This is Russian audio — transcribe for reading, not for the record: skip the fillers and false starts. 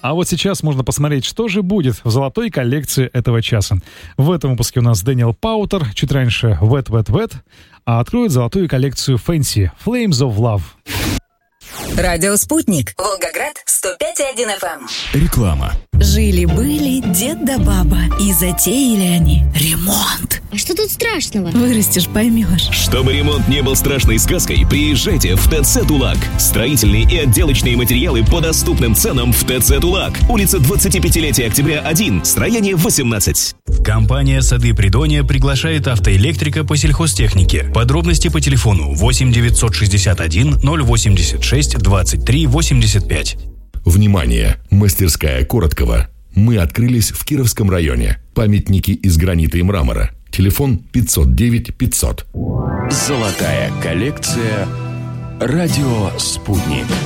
А вот сейчас можно посмотреть, что же будет в золотой коллекции этого часа. В этом выпуске у нас Дэниел Паутер, чуть раньше Wet Wet Wet, а откроет золотую коллекцию Fancy Flames of Love. Радио «Спутник». Волгоград, 105,1 FM. Реклама. Жили-были дед да баба, и затеяли они ремонт. А что тут страшного? Вырастешь, поймешь. Чтобы ремонт не был страшной сказкой, приезжайте в ТЦ «Тулак». Строительные и отделочные материалы по доступным ценам в ТЦ «Тулак». Улица 25-летия октября 1, строение 18. Компания «Сады Придонья» приглашает автоэлектрика по сельхозтехнике. Подробности по телефону 8 961 086 23 85. Внимание! Мастерская Короткова. Мы открылись в Кировском районе. Памятники из гранита и мрамора. Телефон 509 500. Золотая коллекция. Радио «Спутник».